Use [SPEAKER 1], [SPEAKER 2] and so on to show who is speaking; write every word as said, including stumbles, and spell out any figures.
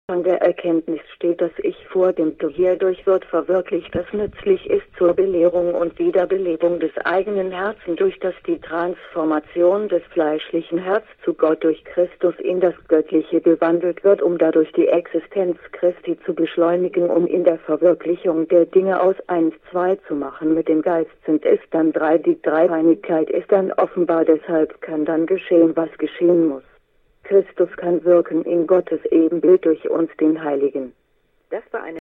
[SPEAKER 1] An der Erkenntnis steht das Ich vor dem Du. Hierdurch wird verwirklicht, das nützlich ist zur Belehrung und Wiederbelebung des eigenen Herzens, durch das die Transformation des fleischlichen Herzens zu Gott durch Christus in das Göttliche gewandelt wird, um dadurch die Existenz Christi zu beschleunigen, um in der Verwirklichung der Dinge aus eins zwei zu machen. Mit dem Geist sind es dann drei, die Dreieinigkeit ist dann offenbar, deshalb kann dann geschehen, was geschehen muss. Christus kann wirken in Gottes Ebenbild durch uns, den Heiligen.
[SPEAKER 2] Das war eine